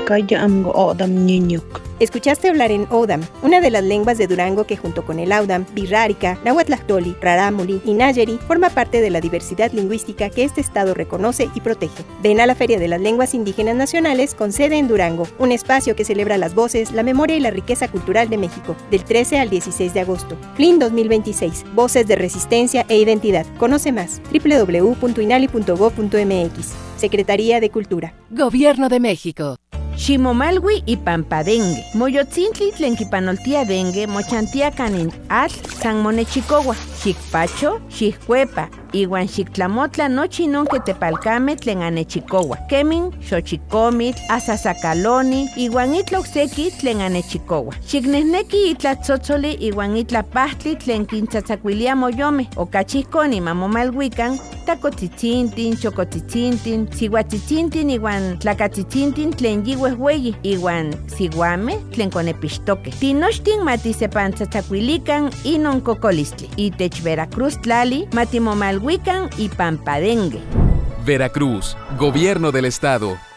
kaya amgo odam niñuk. Escuchaste hablar en Odam, una de las lenguas de Durango que junto con el Audam, Birrárica, Nahuatlactoli, Rarámuri y Nayeri forma parte de la diversidad lingüística que este estado reconoce y protege. Ven a la Feria de las Lenguas Indígenas Nacionales con sede en Durango, un espacio que celebra las voces, la memoria y la riqueza cultural de México, del 13 al 16 de agosto. FLIN 2026, Voces de Resistencia e Identidad. Conoce más, www.inali.gov.mx. Secretaría de Cultura. Gobierno de México. Ximomalwi y Pampadengue. Moyotzintli tlenquipanoltia dengue, mochantia canin al San Monechicowa. Xicpacho, xiccuepa, iwan xictlamotla nochi nonque tepalcame tlen anechicowa. Kemin, xochicomit, asasacaloni, iwan itloxeki tlen anechicowa. Xicnehneki itlatzotzoli iwan itlapahtli tlen quintzatzacuilia moyome. Ocachiconi mamomalhuican, tacotitzintin, chocotitzintin, sihuatitzintin iwan tlacatitzintin tlen yihuehueyi, iwan siguame tlen conepixtoque. Tinochtin matisepantzatzacuilican inon cocolistli. Veracruz tlali, matimomalhuican y Pampadengue. Veracruz, Gobierno del Estado.